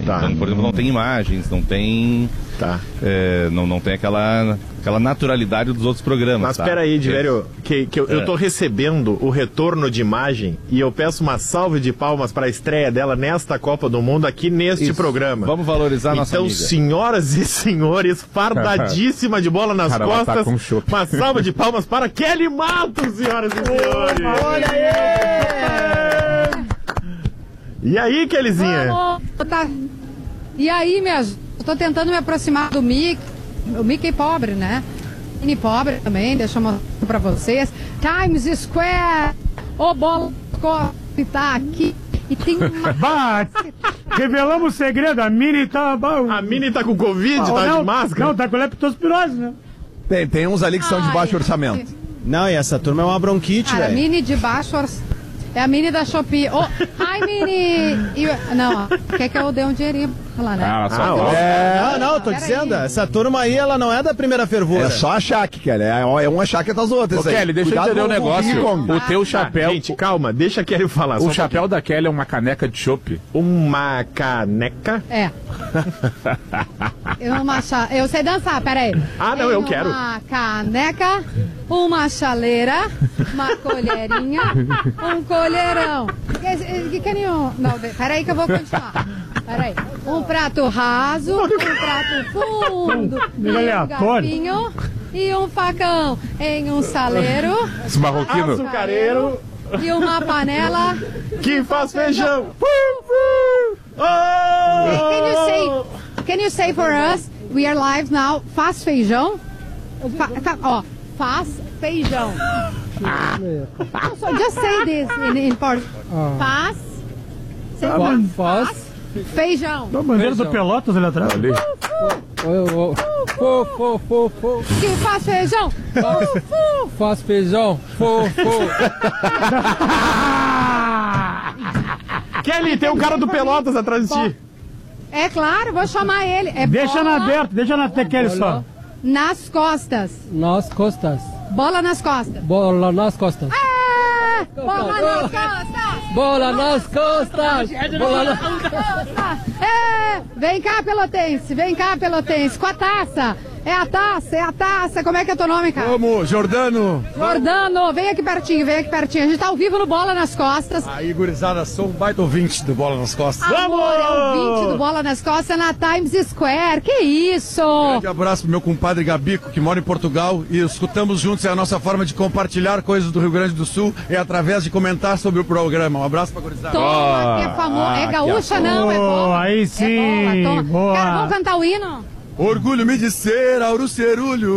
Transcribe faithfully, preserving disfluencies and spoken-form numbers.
Tá. Então, por exemplo, não tem imagens, não tem... Tá. É, não, não tem aquela, aquela naturalidade dos outros programas. Mas tá? peraí, Diverio, que, que eu, É. eu tô recebendo o retorno de imagem e eu peço uma salva de palmas para a estreia dela nesta Copa do Mundo aqui neste Isso. programa. Vamos valorizar a nossa Então, amiga. senhoras e senhores, fardadíssima de bola nas Cara, ela tá costas, com chope. uma salva de palmas para Kelly Matos, senhoras e senhores. Olha aí! E aí, Kellyzinha? Vamos, tá. E aí, minhas... Eu tô tentando me aproximar do Mickey, o Mickey pobre, né? Mini pobre também, deixa eu mostrar pra vocês. Times Square, ô bola, tá aqui. E tem uma... Bah, revelamos o segredo, a Mini tá... A Mini tá com Covid, Ah, tá não, de máscara? Não, tá com leptospirose, né? Tem, tem uns ali que são de Ai, baixo orçamento. Não, e essa turma é uma bronquite, Cara, velho. Mini de baixo... orçamento. É a Mini da Shopee. Oh, ai, Mini! E, não, quer que eu dê um dinheirinho pra lá, né? Ah, só Ah, ó. É, não, não, tô Pera dizendo, aí. essa turma aí, ela não é da primeira fervura. É só achar que, Kelly. É, é um achar que é das outras. Ô, aí. Kelly, deixa Cuidado eu entender com um o King negócio. Kong. O teu Ah, chapéu... gente, calma, deixa a Kelly falar. só O um chapéu da Kelly é uma caneca de chopp. pouquinho. Uma caneca. É. Eu, uma cha... eu sei dançar, peraí. Ah, não, eu Tem quero. Uma caneca, uma chaleira, uma colherinha, um colherão. Que, que, que nenhum. Não, peraí que eu vou continuar. Peraí. Um prato raso, um prato fundo, e um aleatório. garfinho e um facão em um saleiro Esse marroquino. Açucareiro e uma panela. que faz feijão. Oh! Can you say, can you say for us, we are live now, faz feijão? Fa, fa, ó, faz feijão. No, so just say this in, in Portuguese. Faz, say, faz feijão. A bandeira do Pelotas ali atrás. Ali. Fô, fô, fô, fô. Que faz feijão? Fu, fu. Faz feijão. Fô, fô. Kelly, tem um cara do Pelotas atrás de ti. É claro, vou chamar ele. É Deixa bola na aberto, deixa na tequele só. nas costas. Nas costas. Bola nas costas. Bola nas costas. É, bola nas costas. Bola nas costas. Bola nas... É, vem cá, Pelotense, vem cá, Pelotense, com a taça. É a taça, é a taça. Como é que é teu nome, cara? Vamos, Jordano. Jordano, vem aqui pertinho, vem aqui pertinho. A gente tá ao vivo no Bola nas Costas. Aí, gurizada, sou um baita ouvinte do Bola nas Costas. Amor, é o vinte do Bola nas Costas na Times Square. Que isso? Um abraço pro meu compadre Gabico, que mora em Portugal, e escutamos juntos. É a nossa forma de compartilhar coisas do Rio Grande do Sul, é através de comentar sobre o programa. Um abraço pra gurizada. Toma, que é famoso. É gaúcha, não, é bola. Aí sim, É bola, toma. boa. Cara, vamos cantar o hino? Orgulho-me de ser Auro Cerulho.